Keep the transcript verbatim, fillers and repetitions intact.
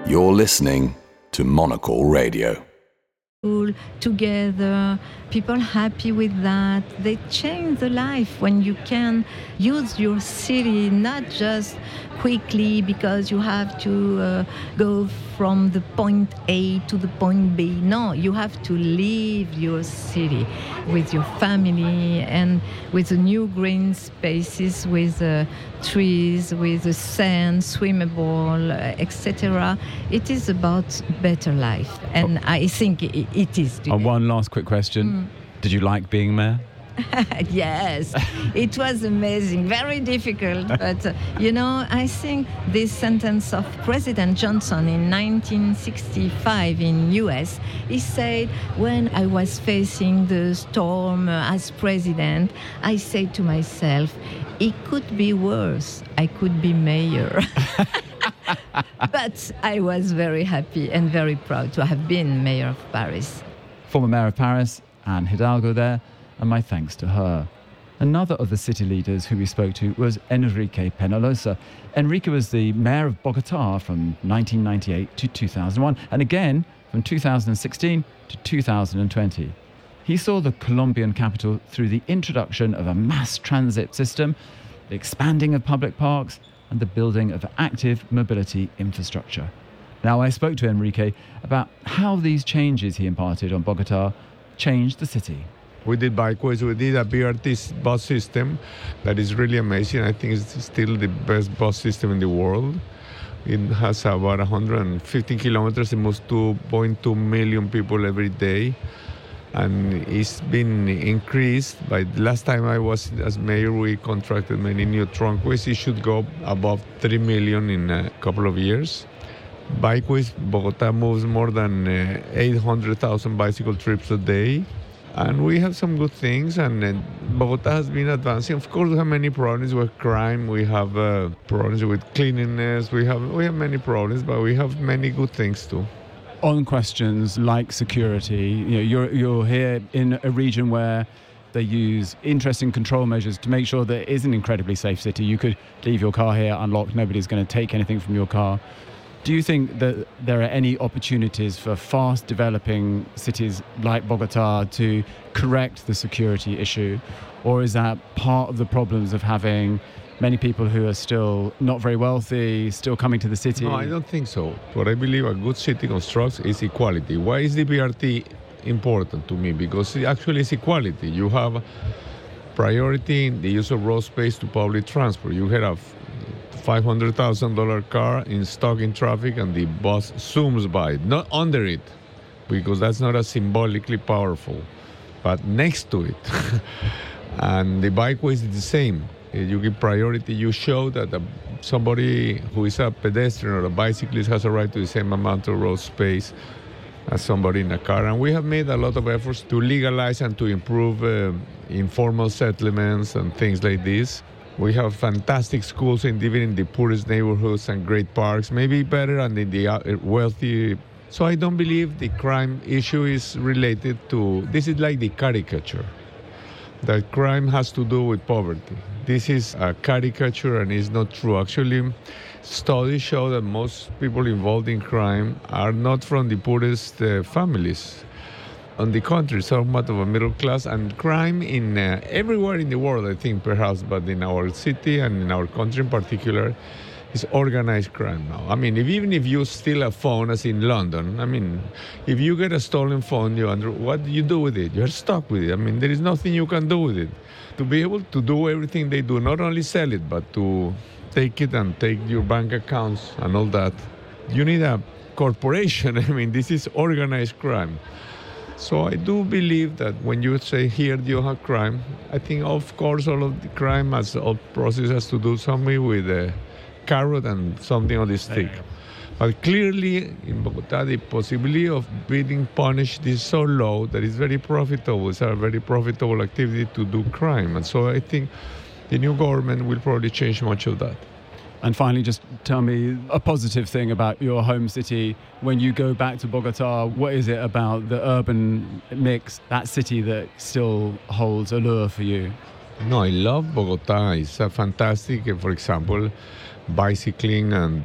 You're listening to Monocle Radio. Together, people happy with that. They change the life when you can use your city not just quickly because you have to uh, go from the point A to the point B. No, you have to leave your city with your family and with the new green spaces, with uh, trees, with the sand, swimmable, uh, et cetera. It is about better life, and I think it, it is. And one last quick question. Mm. Did you like being mayor? Yes, it was amazing, very difficult. But, uh, you know, I think this sentence of President Johnson in nineteen sixty-five in U S, he said, when I was facing the storm uh, as president, I said to myself, it could be worse. I could be mayor. But I was very happy and very proud to have been mayor of Paris. Former mayor of Paris, Anne Hidalgo there, and my thanks to her. Another of the city leaders who we spoke to was Enrique Peñalosa. Enrique was the mayor of Bogotá from nineteen ninety-eight to two thousand one, and again from two thousand sixteen to two thousand twenty. He saw the Colombian capital through the introduction of a mass transit system, the expanding of public parks, and the building of active mobility infrastructure. Now, I spoke to Enrique about how these changes he imparted on Bogotá changed the city. We did bikeways, we did a B R T bus system that is really amazing. I think it's still the best bus system in the world. It has about one hundred fifteen kilometers. It moves two point two million people every day. And it's been increased. By the last time I was as mayor, we contracted many new trunkways. It should go above three million in a couple of years. Bikeways, Bogotá moves more than uh, eight hundred thousand bicycle trips a day. And we have some good things, and uh, Bogotá has been advancing. Of course, we have many problems with crime. We have uh, problems with cleanliness. We have we have many problems, but we have many good things too. On questions like security, you know, you're you're here in a region where they use interesting control measures to make sure that it is an incredibly safe city. You could leave your car here unlocked. Nobody's going to take anything from your car. Do you think that there are any opportunities for fast developing cities like Bogotá to correct the security issue? Or is that part of the problems of having many people who are still not very wealthy, still coming to the city? No, I don't think so. What I believe a good city constructs is equality. Why is the B R T important to me? Because it actually is equality. You have priority in the use of road space to public transport. You have five hundred thousand dollars car in stock in traffic and the bus zooms by it, not under it, because that's not as symbolically powerful, but next to it. And the bikeway is the same. You give priority, you show that the, somebody who is a pedestrian or a bicyclist has a right to the same amount of road space as somebody in a car. And we have made a lot of efforts to legalize and to improve uh, informal settlements and things like this. We have fantastic schools, in, even in the poorest neighborhoods, and great parks, maybe better than in the wealthy. So I don't believe the crime issue is related to, this is like the caricature, that crime has to do with poverty. This is a caricature and it's not true. Actually, studies show that most people involved in crime are not from the poorest uh, families. On the contrary, somewhat of a middle class, and crime in uh, everywhere in the world, I think, perhaps, but in our city and in our country in particular, is organized crime now. I mean, if, even if you steal a phone, as in London, I mean, if you get a stolen phone, you under, what do you do with it? You're stuck with it. I mean, there is nothing you can do with it. To be able to do everything they do, not only sell it, but to take it and take your bank accounts and all that, you need a corporation. I mean, this is organized crime. So I do believe that when you say here you have crime, I think of course all of the crime as all process has to do something with a carrot and something on the stick. But clearly in Bogotá the possibility of being punished is so low that it's very profitable. It's a very profitable activity to do crime. And so I think the new government will probably change much of that. And finally, just tell me a positive thing about your home city. When you go back to Bogotá, what is it about the urban mix, that city, that still holds allure for you? No, I love Bogotá. It's a fantastic, for example, bicycling and